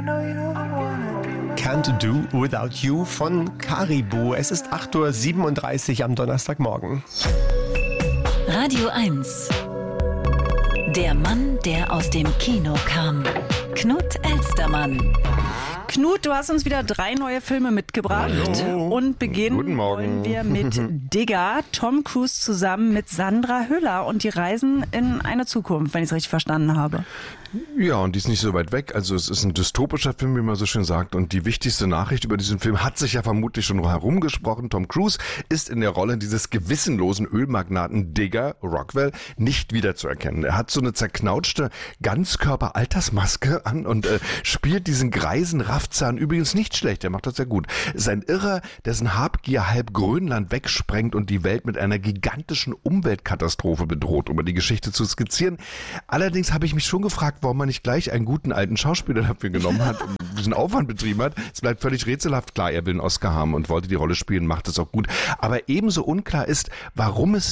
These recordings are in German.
Can't Do Without You von Caribou. Es ist 8:37 Uhr am Donnerstagmorgen. Radio 1. Der Mann, der aus dem Kino kam. Knut Elstermann. Knut, du hast uns wieder 3 neue Filme mitgebracht. Hallo. Und beginnen wollen wir mit Digger. Tom Cruise zusammen mit Sandra Hüller. Und die reisen in eine Zukunft, wenn ich es richtig verstanden habe. Ja, und die ist nicht so weit weg. Also es ist ein dystopischer Film, wie man so schön sagt. Und die wichtigste Nachricht über diesen Film hat sich ja vermutlich schon herumgesprochen. Tom Cruise ist in der Rolle dieses gewissenlosen Ölmagnaten Digger Rockwell nicht wiederzuerkennen. Er hat so eine zerknautschte Ganzkörper-Altersmaske an und spielt diesen greisen Raffzahn übrigens nicht schlecht. Er macht das sehr gut. Es ist ein Irrer, dessen Habgier halb Grönland wegsprengt und die Welt mit einer gigantischen Umweltkatastrophe bedroht, um die Geschichte zu skizzieren. Allerdings habe ich mich schon gefragt, warum man nicht gleich einen guten alten Schauspieler dafür genommen hat und diesen Aufwand betrieben hat. Es bleibt völlig rätselhaft. Klar, er will einen Oscar haben und wollte die Rolle spielen, macht es auch gut. Aber ebenso unklar ist, worum es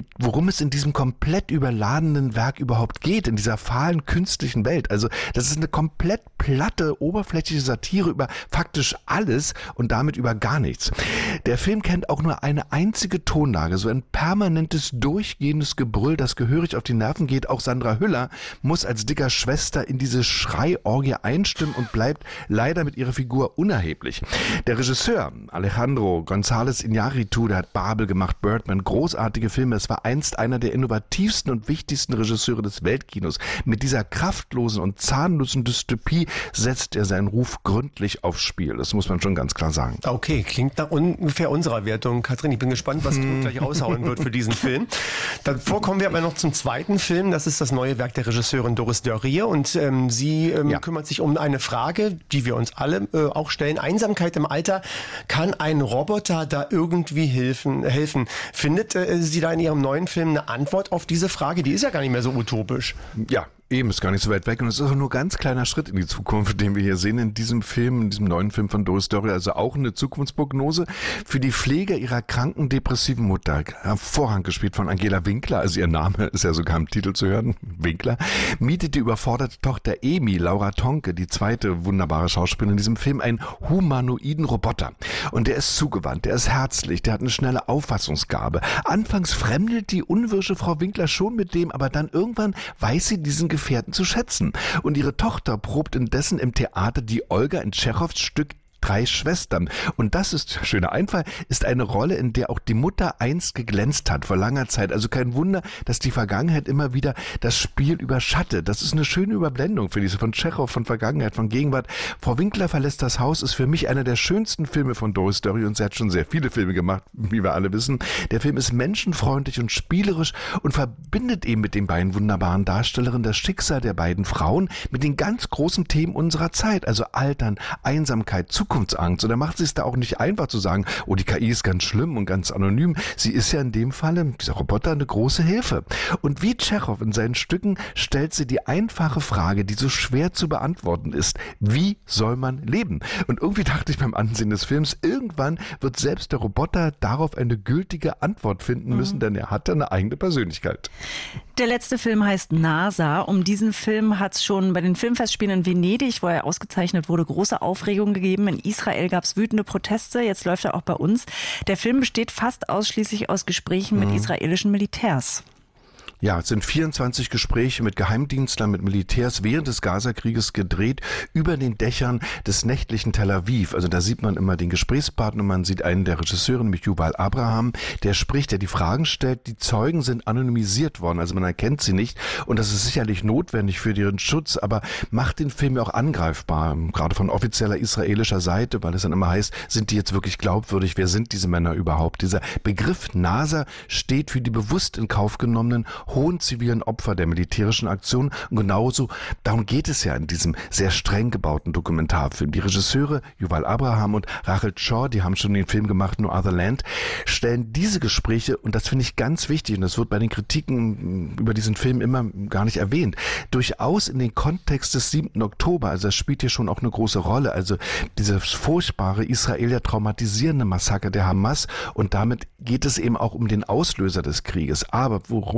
in diesem komplett überladenen Werk überhaupt geht, in dieser fahlen künstlichen Welt. Also das ist eine komplett platte, oberflächliche Satire über faktisch alles und damit über gar nichts. Der Film kennt auch nur eine einzige Tonlage, so ein permanentes, durchgehendes Gebrüll, das gehörig auf die Nerven geht. Auch Sandra Hüller muss als dicker Schwester in diese Schreiorgie einstimmen und bleibt leider mit ihrer Figur unerheblich. Der Regisseur Alejandro González Iñárritu, der hat Babel gemacht, Birdman, großartige Filme. Es war einst einer der innovativsten und wichtigsten Regisseure des Weltkinos. Mit dieser kraftlosen und zahnlosen Dystopie setzt er seinen Ruf gründlich aufs Spiel. Das muss man schon ganz klar sagen. Okay, klingt nach ungefähr unserer Wertung. Katrin, ich bin gespannt, was du gleich raushauen wird für diesen Film. Davor kommen wir aber noch zum zweiten Film. Das ist das neue Werk der Regisseurin Doris Dörrier. Und sie kümmert sich um eine Frage, die wir uns alle auch stellen. Einsamkeit im Alter. Kann ein Roboter da irgendwie helfen? Findet sie da in ihrem neuen Film eine Antwort auf diese Frage? Die ist ja gar nicht mehr so utopisch. Ja. Eben, ist gar nicht so weit weg und es ist auch nur ein ganz kleiner Schritt in die Zukunft, den wir hier sehen in diesem Film, in diesem neuen Film von Doris Dörrier, also auch eine Zukunftsprognose für die Pflege ihrer kranken, depressiven Mutter, hervorragend gespielt von Angela Winkler, also ihr Name ist ja sogar im Titel zu hören, Winkler, mietet die überforderte Tochter Amy, Laura Tonke, die zweite wunderbare Schauspielerin in diesem Film, einen humanoiden Roboter und der ist zugewandt, der ist herzlich, der hat eine schnelle Auffassungsgabe. Anfangs fremdelt die unwirsche Frau Winkler schon mit dem, aber dann irgendwann weiß sie diesen Gefährten zu schätzen. Und ihre Tochter probt indessen im Theater die Olga in Tschechows Stück 3 Schwestern. Und das ist, schöner Einfall, ist eine Rolle, in der auch die Mutter einst geglänzt hat, vor langer Zeit. Also kein Wunder, dass die Vergangenheit immer wieder das Spiel überschattet. Das ist eine schöne Überblendung für diese von Tschechow, von Vergangenheit, von Gegenwart. Frau Winkler verlässt das Haus ist für mich einer der schönsten Filme von Doris Dörrier und sie hat schon sehr viele Filme gemacht, wie wir alle wissen. Der Film ist menschenfreundlich und spielerisch und verbindet eben mit den beiden wunderbaren Darstellerinnen das Schicksal der beiden Frauen mit den ganz großen Themen unserer Zeit, also Altern, Einsamkeit, Zukunftsangst. Und da macht sie es da auch nicht einfach zu sagen, oh, die KI ist ganz schlimm und ganz anonym. Sie ist ja in dem Falle, dieser Roboter, eine große Hilfe. Und wie Tschechow in seinen Stücken stellt sie die einfache Frage, die so schwer zu beantworten ist. Wie soll man leben? Und irgendwie dachte ich beim Ansehen des Films, irgendwann wird selbst der Roboter darauf eine gültige Antwort finden müssen, denn er hat eine eigene Persönlichkeit. Der letzte Film heißt NASA. Um diesen Film hat es schon bei den Filmfestspielen in Venedig, wo er ausgezeichnet wurde, große Aufregung gegeben. In Israel gab es wütende Proteste. Jetzt läuft er auch bei uns. Der Film besteht fast ausschließlich aus Gesprächen mit israelischen Militärs. Ja, es sind 24 Gespräche mit Geheimdienstlern, mit Militärs während des Gaza-Krieges gedreht, über den Dächern des nächtlichen Tel Aviv. Also da sieht man immer den Gesprächspartner, man sieht einen der Regisseure, nämlich Yuval Abraham, der spricht, der die Fragen stellt. Die Zeugen sind anonymisiert worden, also man erkennt sie nicht. Und das ist sicherlich notwendig für ihren Schutz, aber macht den Film ja auch angreifbar, gerade von offizieller israelischer Seite, weil es dann immer heißt, sind die jetzt wirklich glaubwürdig? Wer sind diese Männer überhaupt? Dieser Begriff NASA steht für die bewusst in Kauf genommenen hohen zivilen Opfer der militärischen Aktion. Und genauso, darum geht es ja in diesem sehr streng gebauten Dokumentarfilm. Die Regisseure Yuval Abraham und Rachel Shaw, die haben schon den Film gemacht, No Other Land, stellen diese Gespräche, und das finde ich ganz wichtig, und das wird bei den Kritiken über diesen Film immer gar nicht erwähnt, durchaus in den Kontext des 7. Oktober, also das spielt hier schon auch eine große Rolle, also dieses furchtbare Israeler traumatisierende Massaker der Hamas, und damit geht es eben auch um den Auslöser des Krieges. Aber worum es natürlich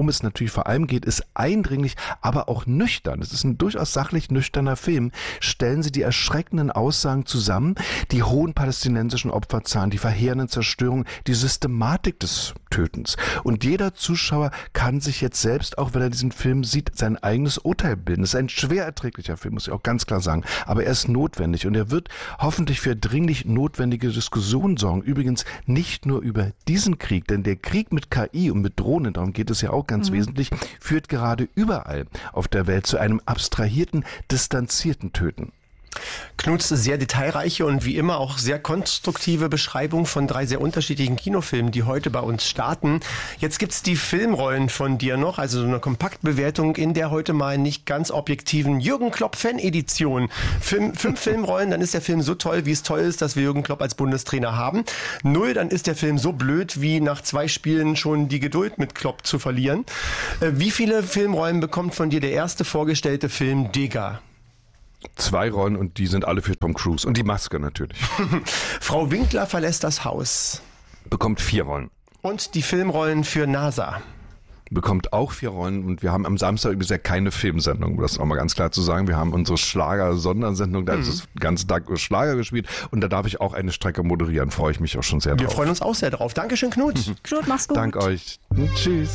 natürlich vor allem geht, ist eindringlich, aber auch nüchtern. Es ist ein durchaus sachlich nüchterner Film. Stellen Sie die erschreckenden Aussagen zusammen, die hohen palästinensischen Opferzahlen, die verheerenden Zerstörungen, die Systematik des Tötens. Und jeder Zuschauer kann sich jetzt selbst, auch wenn er diesen Film sieht, sein eigenes Urteil bilden. Es ist ein schwer erträglicher Film, muss ich auch ganz klar sagen. Aber er ist notwendig und er wird hoffentlich für dringlich notwendige Diskussionen sorgen. Übrigens nicht nur über diesen Krieg, denn der Krieg mit KI und mit Drohnen, darum geht es ja auch ganz wesentlich, führt gerade überall auf der Welt zu einem abstrahierten, distanzierten Töten. Knuts sehr detailreiche und wie immer auch sehr konstruktive Beschreibung von 3 sehr unterschiedlichen Kinofilmen, die heute bei uns starten. Jetzt gibt's die Filmrollen von dir noch, also so eine Kompaktbewertung in der heute mal nicht ganz objektiven Jürgen Klopp Fan-Edition. 5 Filmrollen, dann ist der Film so toll, wie es toll ist, dass wir Jürgen Klopp als Bundestrainer haben. 0, dann ist der Film so blöd, wie nach 2 Spielen schon die Geduld mit Klopp zu verlieren. Wie viele Filmrollen bekommt von dir der erste vorgestellte Film Digger? 2 Rollen und die sind alle für Tom Cruise. Und die Maske natürlich. Frau Winkler verlässt das Haus. Bekommt 4 Rollen. Und die Filmrollen für NASA. Bekommt auch 4 Rollen und wir haben am Samstag übrigens ja keine Filmsendung, um das auch mal ganz klar zu sagen. Wir haben unsere Schlager-Sondersendung, da ist es den ganzen Tag Schlager gespielt und da darf ich auch eine Strecke moderieren, freue ich mich auch schon sehr drauf. Wir freuen uns auch sehr drauf. Dankeschön, Knut. Knut, mach's gut. Dank euch. Tschüss.